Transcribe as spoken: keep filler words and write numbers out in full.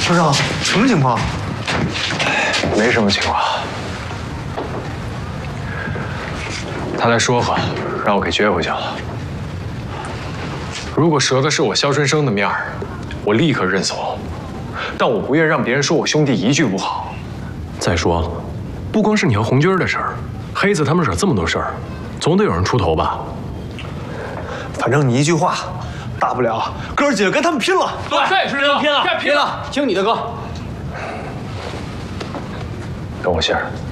村长，什么情况？ 没什么情况。他来说和，让我给撅回去了。如果折的是我肖春生的面儿，我立刻认怂。但我不愿让别人说我兄弟一句不好。 再说，不光是你和红军的事儿，黑子他们惹这么多事儿，总得有人出头吧？ 反正你一句话，大不了哥儿几个跟他们拼了。 对，对，拼了，拼了，拼了，听你的，哥。 等我信儿。